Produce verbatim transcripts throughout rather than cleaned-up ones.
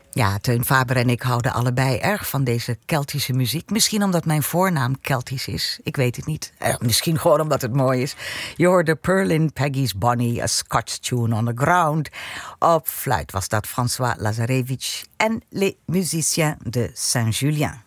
Ja, Teun Faber en ik houden allebei erg van deze Keltische muziek. Misschien omdat mijn voornaam Keltisch is. Ik weet het niet. Eh, misschien gewoon omdat het mooi is. Je hoorde Perlin Peggy's Bonnie, a Scotch tune on the ground. Op fluit was dat François Lazarevich en Les Musiciens de Saint-Julien.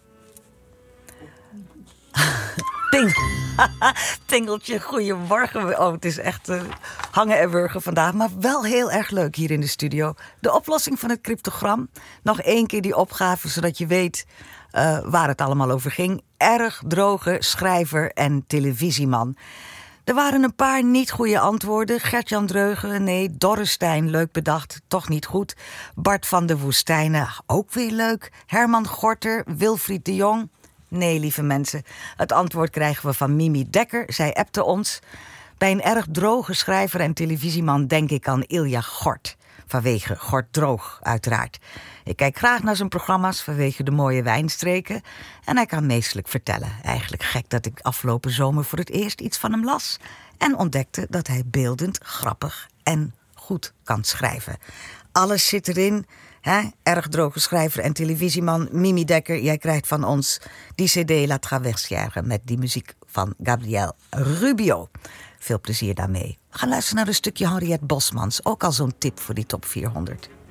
Ting. Tingeltje, goedemorgen. Oh, het is echt uh, hangen en wurgen vandaag. Maar wel heel erg leuk hier in de studio. De oplossing van het cryptogram. Nog één keer die opgave, zodat je weet uh, waar het allemaal over ging. Erg droge schrijver en televisieman. Er waren een paar niet goede antwoorden. Gert-Jan Dreugen, nee. Dorrestein, leuk bedacht, toch niet goed. Bart van de Woestijnen, ook weer leuk. Herman Gorter, Wilfried de Jong... Nee, lieve mensen, het antwoord krijgen we van Mimi Dekker. Zij appte ons. Bij een erg droge schrijver en televisieman denk ik aan Ilja Gort. Vanwege Gort Droog, uiteraard. Ik kijk graag naar zijn programma's vanwege de mooie wijnstreken. En hij kan meestelijk vertellen. Eigenlijk gek dat ik afgelopen zomer voor het eerst iets van hem las. En ontdekte dat hij beeldend, grappig en goed kan schrijven. Alles zit erin. He, erg droge schrijver en televisieman Mimi Dekker. Jij krijgt van ons die cd La Traversière met die muziek van Gabriel Rubio. Veel plezier daarmee. We gaan luisteren naar een stukje Henriette Bosmans. Ook al zo'n tip voor die top vierhonderd.